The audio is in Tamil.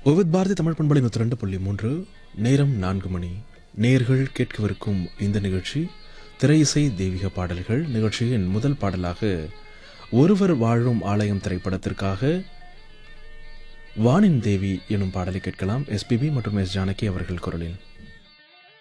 விவித் பாரதி தமிழ் பண்பலை 102.3 நேரம் 4 மணி. நேர்கள் கேட்கவிருக்கும் இந்த நிகழ்ச்சி திரை இசை தெய்வீக பாடல்கள். நிகழ்ச்சியின் முதல் பாடலாக ஒருவர் வாழும் ஆலயம் திரைப்படத்திற்காக வானின் தேவி எனும் பாடலை கேட்கலாம். எஸ்பிபி மற்றும் எஸ் ஜானகி அவர்கள் குரலில்.